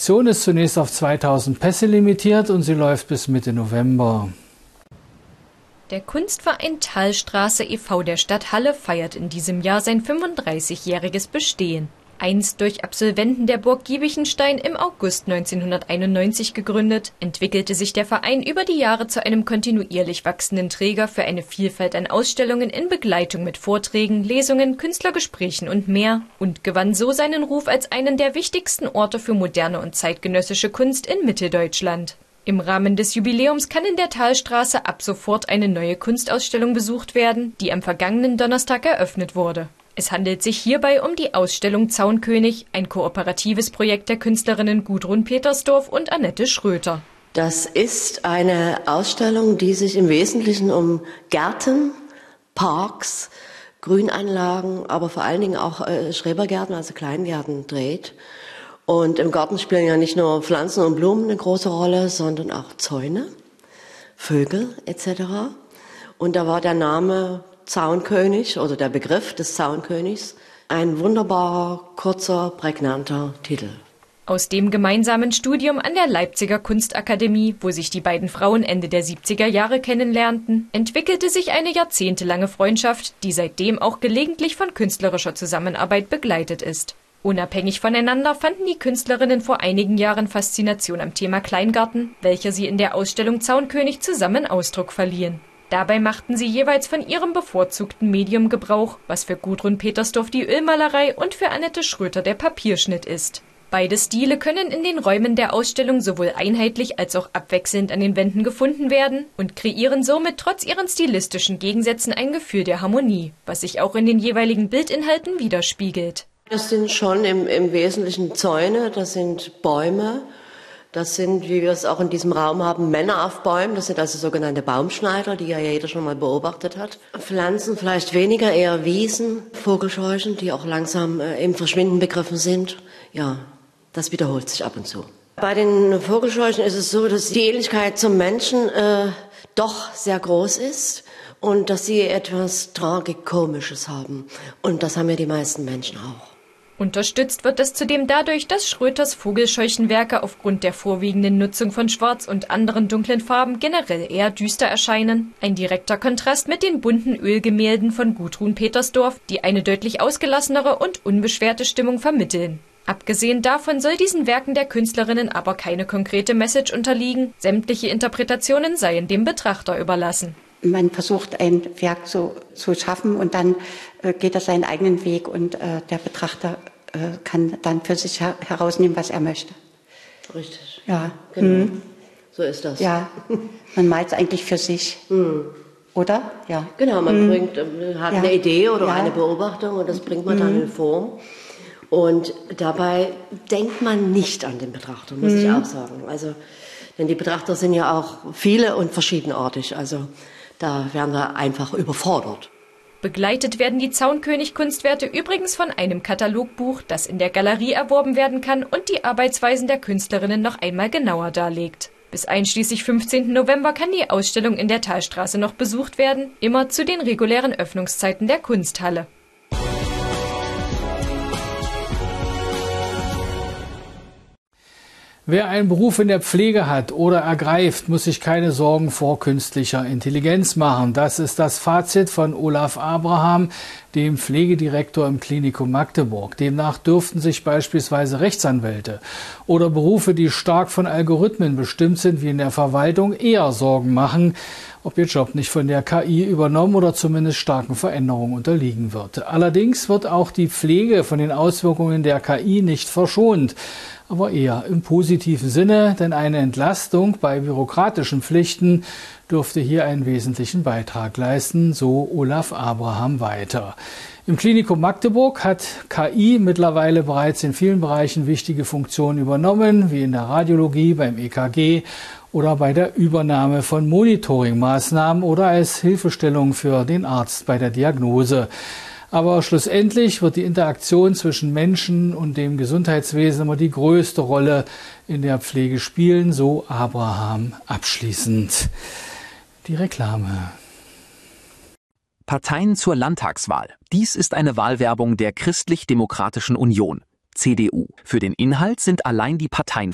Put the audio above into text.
Aktion ist zunächst auf 2000 Pässe limitiert und sie läuft bis Mitte November. Der Kunstverein Thalstraße e.V. der Stadt Halle feiert in diesem Jahr sein 35-jähriges Bestehen. Einst durch Absolventen der Burg Giebichenstein im August 1991 gegründet, entwickelte sich der Verein über die Jahre zu einem kontinuierlich wachsenden Träger für eine Vielfalt an Ausstellungen in Begleitung mit Vorträgen, Lesungen, Künstlergesprächen und mehr und gewann so seinen Ruf als einen der wichtigsten Orte für moderne und zeitgenössische Kunst in Mitteldeutschland. Im Rahmen des Jubiläums kann in der Thalstraße ab sofort eine neue Kunstausstellung besucht werden, die am vergangenen Donnerstag eröffnet wurde. Es handelt sich hierbei um die Ausstellung Zaunkönig, ein kooperatives Projekt der Künstlerinnen Gudrun Petersdorf und Annette Schröter. Das ist eine Ausstellung, die sich im Wesentlichen um Gärten, Parks, Grünanlagen, aber vor allen Dingen auch Schrebergärten, also Kleingärten dreht. Und im Garten spielen ja nicht nur Pflanzen und Blumen eine große Rolle, sondern auch Zäune, Vögel etc. Und da war der Name Zaunkönig oder der Begriff des Zaunkönigs ein wunderbarer, kurzer, prägnanter Titel. Aus dem gemeinsamen Studium an der Leipziger Kunstakademie, wo sich die beiden Frauen Ende der 70er Jahre kennenlernten, entwickelte sich eine jahrzehntelange Freundschaft, die seitdem auch gelegentlich von künstlerischer Zusammenarbeit begleitet ist. Unabhängig voneinander fanden die Künstlerinnen vor einigen Jahren Faszination am Thema Kleingarten, welcher sie in der Ausstellung Zaunkönig zusammen Ausdruck verliehen. Dabei machten sie jeweils von ihrem bevorzugten Medium Gebrauch, was für Gudrun Petersdorf die Ölmalerei und für Annette Schröter der Papierschnitt ist. Beide Stile können in den Räumen der Ausstellung sowohl einheitlich als auch abwechselnd an den Wänden gefunden werden und kreieren somit trotz ihren stilistischen Gegensätzen ein Gefühl der Harmonie, was sich auch in den jeweiligen Bildinhalten widerspiegelt. Das sind schon im Wesentlichen Zäune, das sind Bäume. Das sind, wie wir es auch in diesem Raum haben, Männer auf Bäumen. Das sind also sogenannte Baumschneider, die ja jeder schon mal beobachtet hat. Pflanzen vielleicht weniger, eher Wiesen, Vogelscheuchen, die auch langsam im Verschwinden begriffen sind. Ja, das wiederholt sich ab und zu. Bei den Vogelscheuchen ist es so, dass die Ähnlichkeit zum Menschen doch sehr groß ist und dass sie etwas Tragikomisches haben. Und das haben ja die meisten Menschen auch. Unterstützt wird es zudem dadurch, dass Schröters Vogelscheuchenwerke aufgrund der vorwiegenden Nutzung von Schwarz und anderen dunklen Farben generell eher düster erscheinen. Ein direkter Kontrast mit den bunten Ölgemälden von Gudrun Petersdorf, die eine deutlich ausgelassenere und unbeschwerte Stimmung vermitteln. Abgesehen davon soll diesen Werken der Künstlerinnen aber keine konkrete Message unterliegen. Sämtliche Interpretationen seien dem Betrachter überlassen. Man versucht, ein Werk so zu schaffen und dann geht er seinen eigenen Weg und der Betrachter kann dann für sich herausnehmen, was er möchte. Richtig. Ja. Genau. So ist das. Ja, man malt es eigentlich für sich. Oder? Ja. Genau, man hat eine Idee oder eine Beobachtung und das bringt man dann in Form. Und dabei denkt man nicht an den Betrachter, muss ich auch sagen. Also, denn die Betrachter sind ja auch viele und verschiedenartig. Also da werden wir einfach überfordert. Begleitet werden die Zaunkönig-Kunstwerte übrigens von einem Katalogbuch, das in der Galerie erworben werden kann und die Arbeitsweisen der Künstlerinnen noch einmal genauer darlegt. Bis einschließlich 15. November kann die Ausstellung in der Thalstraße noch besucht werden, immer zu den regulären Öffnungszeiten der Kunsthalle. Wer einen Beruf in der Pflege hat oder ergreift, muss sich keine Sorgen vor künstlicher Intelligenz machen. Das ist das Fazit von Olaf Abraham, dem Pflegedirektor im Klinikum Magdeburg. Demnach dürften sich beispielsweise Rechtsanwälte oder Berufe, die stark von Algorithmen bestimmt sind, wie in der Verwaltung, eher Sorgen machen, ob ihr Job nicht von der KI übernommen oder zumindest starken Veränderungen unterliegen wird. Allerdings wird auch die Pflege von den Auswirkungen der KI nicht verschont. Aber eher im positiven Sinne, denn eine Entlastung bei bürokratischen Pflichten dürfte hier einen wesentlichen Beitrag leisten, so Olaf Abraham weiter. Im Klinikum Magdeburg hat KI mittlerweile bereits in vielen Bereichen wichtige Funktionen übernommen, wie in der Radiologie, beim EKG oder bei der Übernahme von Monitoringmaßnahmen oder als Hilfestellung für den Arzt bei der Diagnose. Aber schlussendlich wird die Interaktion zwischen Menschen und dem Gesundheitswesen immer die größte Rolle in der Pflege spielen, so Abraham abschließend. Die Reklame. Parteien zur Landtagswahl. Dies ist eine Wahlwerbung der Christlich-Demokratischen Union, CDU. Für den Inhalt sind allein die Parteien